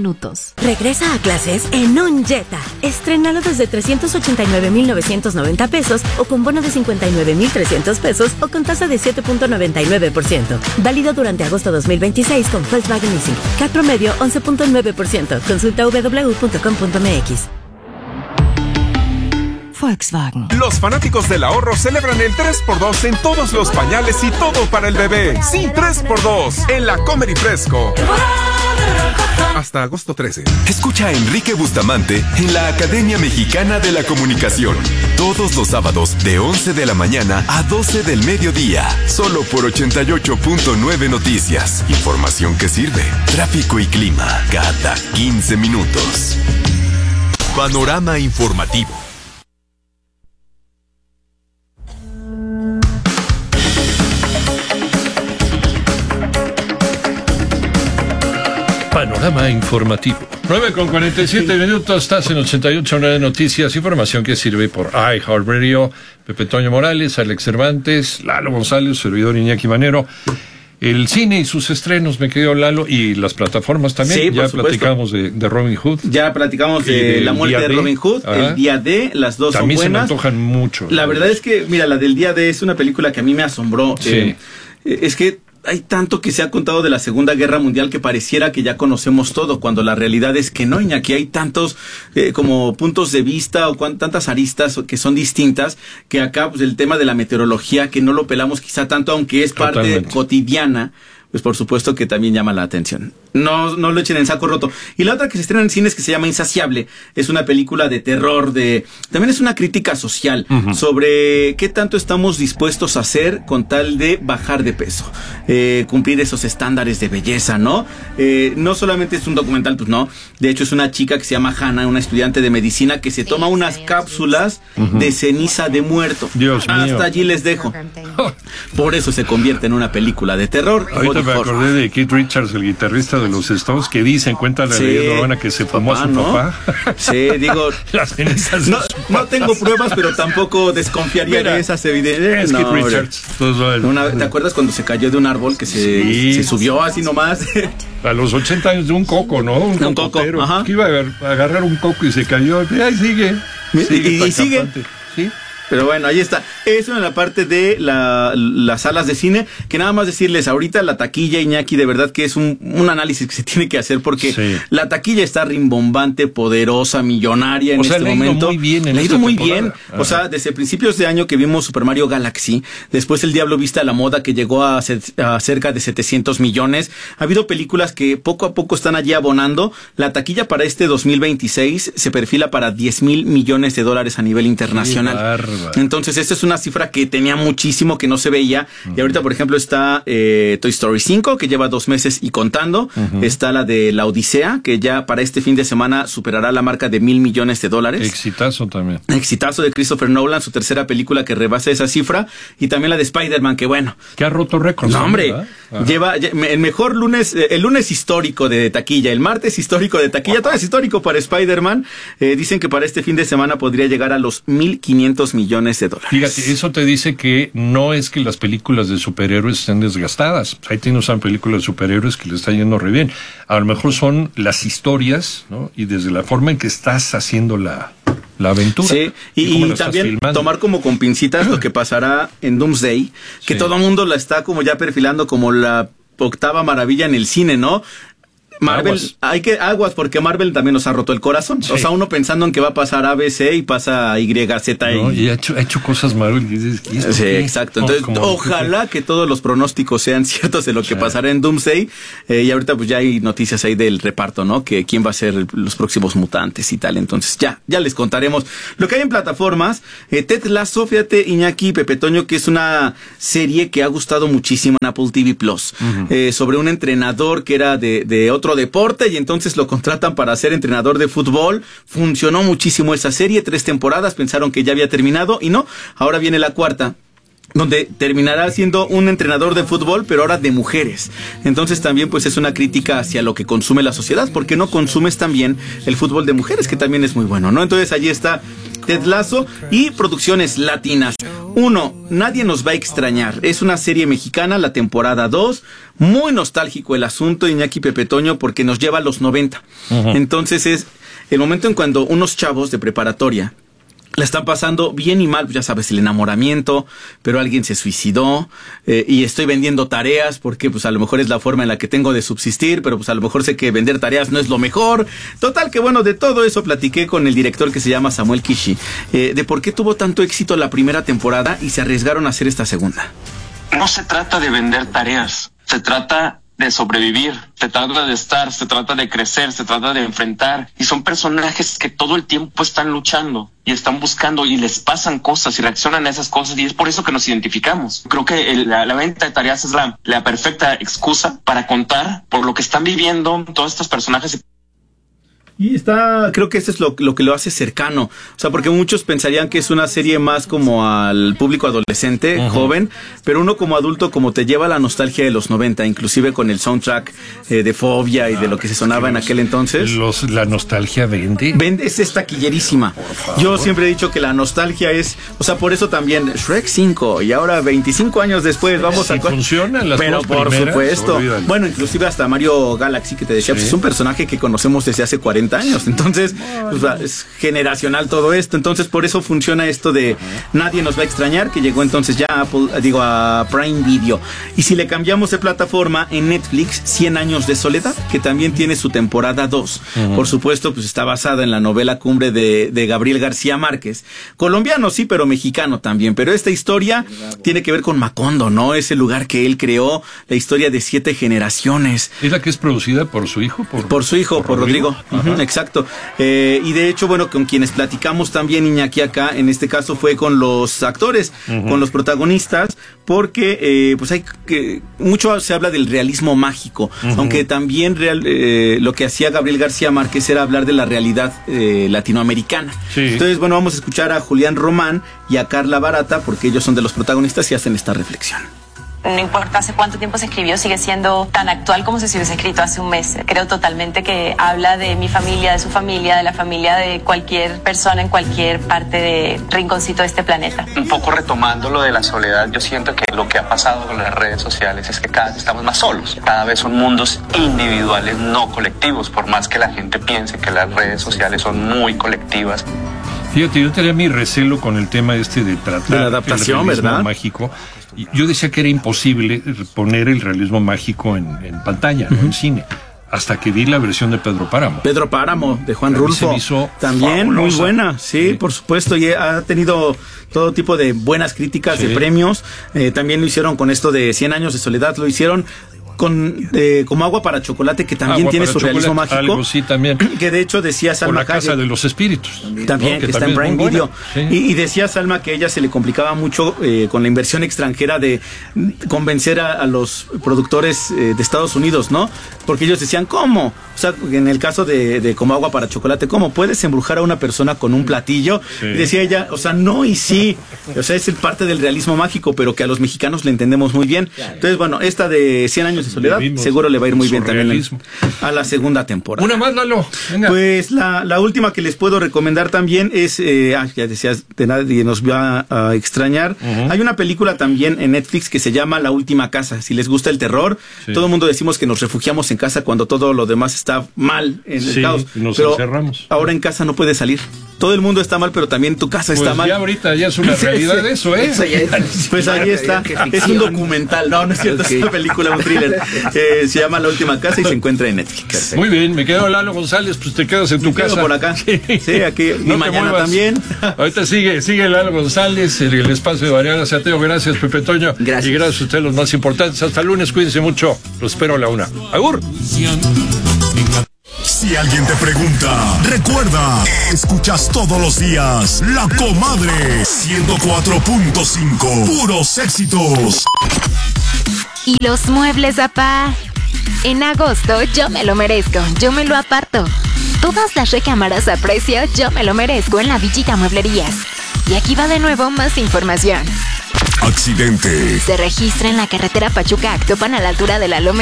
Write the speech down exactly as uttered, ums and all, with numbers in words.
minutos. Regresa a clases en un Jetta. Estrénalo desde trescientos ochenta y nueve mil novecientos noventa pesos o con bono de cincuenta y nueve mil trescientos pesos o con tasa de siete punto noventa y nueve por ciento. Válido durante agosto dos mil veintiséis con Volkswagen Leasing. C A T promedio once punto nueve por ciento. Consulta doble u doble u doble u punto com punto m x. Volkswagen. Los fanáticos del ahorro celebran el tres por dos en todos los pañales y todo para el bebé. Sí, tres por dos en la Comer y Fresco. Hasta agosto trece. Escucha a Enrique Bustamante en la Academia Mexicana de la Comunicación. Todos los sábados de once de la mañana a doce del mediodía. Solo por ochenta y ocho punto nueve Noticias. Información que sirve. Tráfico y clima cada quince minutos. Panorama informativo. Panorama informativo. nueve con cuarenta y siete minutos, estás en ochenta y ocho punto nueve Noticias, información que sirve por iHeartRadio. Pepe Toño Morales, Alex Cervantes, Lalo González, servidor Iñaki Manero. El cine y sus estrenos, me quedó Lalo, y las plataformas también. Sí, ya supuesto. platicamos de, de Robin Hood. Ya platicamos de, de La muerte de Robin Hood, Ajá. El día D, las dos también son buenas. se me antojan mucho. La verdad es que, mira, la del día D es una película que a mí me asombró. Sí. Eh, es que hay tanto que se ha contado de la Segunda Guerra Mundial que pareciera que ya conocemos todo, cuando la realidad es que no, Iñaki, hay tantos eh, como puntos de vista o cuan, tantas aristas que son distintas, que acá pues el tema de la meteorología, que no lo pelamos quizá tanto, aunque es parte Totalmente. cotidiana, pues por supuesto que también llama la atención. No, no lo echen en saco roto. Y la otra que se estrena en cines que se llama Insaciable, es una película de terror, de también es una crítica social, uh-huh, sobre qué tanto estamos dispuestos a hacer con tal de bajar de peso, eh, cumplir esos estándares de belleza, ¿no? Eh, no solamente es un documental, pues no. De hecho es una chica que se llama Hannah, una estudiante de medicina que se toma unas cápsulas uh-huh de ceniza de muerto. Dios mío. Hasta allí les dejo. Por eso se convierte en una película de terror. Ahorita me acordé de Keith Richards, el guitarrista de los Stones, que dicen, cuenta la sí, leyenda urbana que se fumó papá, a su ¿no? papá. Sí, digo, las cenizas no, de su no papá. tengo pruebas, pero tampoco desconfiaría Mira, de esas evidencias. es No, Keith hombre. Richards. Entonces, bueno, Una, ¿te acuerdas cuando se cayó de un árbol que se, sí, se subió así nomás? a los ochenta años de un coco, ¿no? Un, un coco, ajá. Que iba a agarrar un coco y se cayó. Y ahí sigue. sigue y, y sigue. Sí. Pero bueno, ahí está. Eso en la parte de la, las salas de cine, que nada más decirles, ahorita la taquilla, Iñaki, de verdad que es un, un análisis que se tiene que hacer, porque sí, la taquilla está rimbombante, poderosa, millonaria en o sea, este le momento. Muy bien en le ha ido muy temporada. bien. Ajá. O sea, desde principios de año que vimos Super Mario Galaxy, después El Diablo Viste a la Moda, que llegó a, ser, a cerca de setecientos millones. Ha habido películas que poco a poco están allí abonando. La taquilla para este dos mil veintiséis se perfila para diez mil millones de dólares a nivel internacional. Entonces, esto es una cifra que tenía muchísimo que no se veía. Uh-huh. Y ahorita, por ejemplo, está eh, Toy Story cinco, que lleva dos meses y contando. Uh-huh. Está la de La Odisea, que ya para este fin de semana superará la marca de mil millones de dólares. Exitazo también. Exitazo de Christopher Nolan, su tercera película que rebasa esa cifra. Y también la de Spider-Man, que bueno. Que ha roto récords. No, hombre. Lleva el mejor lunes, el lunes histórico de taquilla, el martes histórico de taquilla, todo es histórico para Spider-Man. Eh, dicen que para este fin de semana podría llegar a los mil quinientos millones de dólares. Fíjate, eso te dice que no es que las películas de superhéroes estén desgastadas. Ahí tienes una película de superhéroes que le está yendo re bien. A lo mejor son las historias, ¿no? Y desde la forma en que estás haciendo la, la aventura. Sí, y, y, y también tomar como con pincitas lo que pasará en Doomsday, que sí, todo el mundo la está como ya perfilando como la octava maravilla en el cine, ¿no? Marvel, aguas. hay que aguas porque Marvel también nos ha roto el corazón. Sí. O sea, uno pensando en que va a pasar A B C y pasa Y, Z y... No, y ha hecho, ha hecho cosas Marvel. Y dices, ¿y esto sí, qué? exacto. Entonces, no, ojalá que todos los pronósticos sean ciertos de lo que sí. pasará en Doomsday. Eh, y ahorita pues ya hay noticias ahí del reparto, ¿no? Que quién va a ser los próximos mutantes y tal. Entonces, ya, ya les contaremos lo que hay en plataformas. Eh, Ted Lasso, fíjate, Iñaki y Pepe Toño, que es una serie que ha gustado muchísimo en Apple T V Plus. Uh-huh. Eh, sobre un entrenador que era de, de otro deporte y entonces lo contratan para ser entrenador de fútbol. Funcionó muchísimo esa serie, tres temporadas, pensaron que ya había terminado y no, ahora viene la cuarta, donde terminará siendo un entrenador de fútbol, pero ahora de mujeres. Entonces también pues es una crítica hacia lo que consume la sociedad, porque no consumes también el fútbol de mujeres, que también es muy bueno, ¿no? Entonces allí está Ted Lasso y producciones latinas. Uno, Nadie nos va a extrañar. Es una serie mexicana, la temporada dos. Muy nostálgico el asunto, Iñaki Pepe Toño, porque nos lleva a los noventa. Uh-huh. Entonces es el momento en cuando unos chavos de preparatoria la están pasando bien y mal, pues ya sabes, el enamoramiento, pero alguien se suicidó, eh, y estoy vendiendo tareas porque pues a lo mejor es la forma en la que tengo de subsistir, pero pues a lo mejor sé que vender tareas no es lo mejor. Total que bueno, de todo eso platiqué con el director que se llama Samuel Kishi, eh, de por qué tuvo tanto éxito la primera temporada y se arriesgaron a hacer esta segunda. No se trata de vender tareas, se trata de sobrevivir, se trata de estar, se trata de crecer, se trata de enfrentar, y son personajes que todo el tiempo están luchando y están buscando y les pasan cosas y reaccionan a esas cosas, y es por eso que nos identificamos. Creo que el, la, la venta de tareas es la, la perfecta excusa para contar por lo que están viviendo todos estos personajes. Y está, creo que eso es lo, lo que lo hace cercano. O sea, porque muchos pensarían que es una serie más como al público adolescente, uh-huh. joven, pero uno como adulto como te lleva a la nostalgia de los noventa, inclusive con el soundtrack eh, de Fobia y ah, de lo que se sonaba en aquel entonces. Los, la nostalgia vende. Vende, es taquillerísima. Yo siempre he dicho que la nostalgia es, o sea, por eso también Shrek cinco, y ahora veinticinco años después vamos sí, a... funcionan las pero dos por primeras, supuesto. olvídalo. Bueno, inclusive hasta Mario Galaxy, que te decía, sí. pues es un personaje que conocemos desde hace cuarenta años, entonces pues, es generacional todo esto, entonces por eso funciona esto de Nadie nos va a extrañar, que llegó entonces ya a Apple, digo a Prime Video. Y si le cambiamos de plataforma, en Netflix, cien años de soledad, que también tiene su temporada dos. Uh-huh. Por supuesto, pues está basada en la novela Cumbre de, de Gabriel García Márquez, colombiano sí, pero mexicano también. Pero esta historia tiene que ver con Macondo, ¿no? Ese lugar que él creó, la historia de siete generaciones. ¿Es la que es producida por su hijo? Por, por su hijo, por, por Rodrigo. Rodrigo. Uh-huh, exacto. Eh, y de hecho, bueno, con quienes platicamos también, Iñaki, acá, en este caso fue con los actores, uh-huh. con los protagonistas, porque eh, pues hay que mucho se habla del realismo mágico, uh-huh. aunque también real, eh, lo que hacía Gabriel García Márquez era hablar de la realidad eh, latinoamericana. Sí. Entonces, bueno, vamos a escuchar a Julián Román y a Carla Barata, porque ellos son de los protagonistas y hacen esta reflexión. No importa hace cuánto tiempo se escribió, sigue siendo tan actual como si se hubiese escrito hace un mes. Creo totalmente que habla de mi familia, de su familia, de la familia de cualquier persona en cualquier parte de rinconcito de este planeta. Un poco retomando lo de la soledad, yo siento que lo que ha pasado con las redes sociales es que cada vez estamos más solos. Cada vez son mundos individuales, no colectivos, por más que la gente piense que las redes sociales son muy colectivas. Fíjate, yo tenía mi recelo con el tema este de tratar de la adaptación, el realismo ¿verdad? mágico. Yo decía que era imposible poner el realismo mágico en, en pantalla, uh-huh. no en cine, hasta que vi la versión de Pedro Páramo. Pedro Páramo, de Juan Rulfo. También fabulosa. Muy buena, sí, sí, por supuesto, y ha tenido todo tipo de buenas críticas, sí. de premios. Eh, también lo hicieron con esto de cien años de soledad, lo hicieron con eh, como Agua para Chocolate, que también Agua tiene su realismo mágico. Algo, sí, también. Que de hecho decía Salma Hayek. La Casa de los Espíritus. También, ¿no? que, que está en Prime Video. Sí. Y, y decía Salma que a ella se le complicaba mucho eh, con la inversión extranjera de convencer a, a los productores eh, de Estados Unidos, ¿no? Porque ellos decían, ¿cómo? O sea, en el caso de, de Como Agua para Chocolate, ¿cómo puedes embrujar a una persona con un platillo? Sí. Y decía ella, o sea, no y sí. O sea, es el parte del realismo mágico, pero que a los mexicanos le entendemos muy bien. Entonces, bueno, esta de cien años de soledad, seguro le va a ir muy bien también en, a la segunda temporada. Una más, Lalo. Venga. Pues la, la última que les puedo recomendar también es, eh, ah, ya decías, de nadie nos va a, a extrañar. Uh-huh. Hay una película también en Netflix que se llama La Última Casa. Si les gusta el terror, sí. todo el mundo decimos que nos refugiamos en casa cuando todo lo demás está mal en el sí, caos. Nos pero encerramos. Ahora en casa no puedes salir. Todo el mundo está mal, pero también tu casa pues está mal. Ya ahorita ya es una realidad sí, eso, ¿eh? Eso es, pues ahí está. Es un documental. No, no es cierto. Okay. Es una película, un thriller. Eh, se llama La Última Casa y se encuentra en Netflix. Perfecto. Muy bien, me quedo Lalo González, pues te quedas en tu me casa. Quedo por acá. Sí, sí aquí. No y mañana también. Ahorita sigue, sigue Lalo González, el, el espacio de Mariana Sateo. Gracias, Pepe Toño. Gracias. Y gracias a ustedes, los más importantes. Hasta el lunes, cuídense mucho. Los espero a la una. ¡Agur! Si alguien te pregunta, recuerda, escuchas todos los días La Comadre ciento cuatro punto cinco, puros éxitos. ¿Y los muebles, papá? En agosto yo me lo merezco, yo me lo aparto. Todas las recámaras a precio yo me lo merezco en la Villita Mueblerías. Y aquí va de nuevo más información. Accidente. Se registra en la carretera Pachuca-Actopan a la altura de la Loma